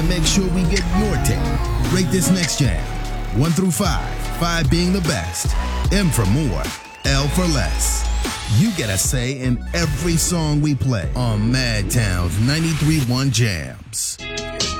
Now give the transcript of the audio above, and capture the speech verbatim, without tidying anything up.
make sure we get your take. Rate this next jam. One through five. Five being the best. M for more. L for less. You get a say in every song we play on Madtown's ninety-three point one Jams.